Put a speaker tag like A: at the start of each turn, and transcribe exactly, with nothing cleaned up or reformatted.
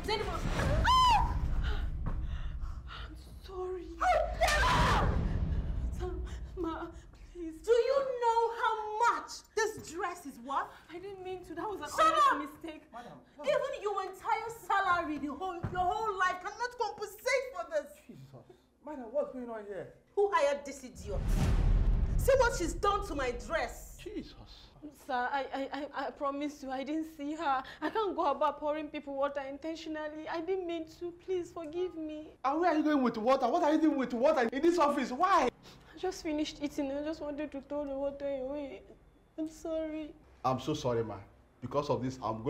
A: Is anyone?
B: I'm sorry.
A: Ma, please. Do you know how much this dress is worth?
B: I didn't mean to. That was an
A: Shut
B: honest
A: up!
B: mistake.
C: Madam, what?
A: Even your entire salary, the whole, your whole life cannot compensate for this.
C: Jesus. Madam, what's going on here?
A: Who hired this idiot? See what she's done to my dress.
C: Jesus.
B: Sir, I, I, I, I promise you, I didn't see her. I can't go about pouring people water intentionally. I didn't mean to. Please forgive me.
C: And where are you going with water? What are you doing with water in this office? Why?
B: I just finished eating. I just wanted to throw the water away. I'm sorry.
C: I'm so sorry, ma. Because of this, I'm going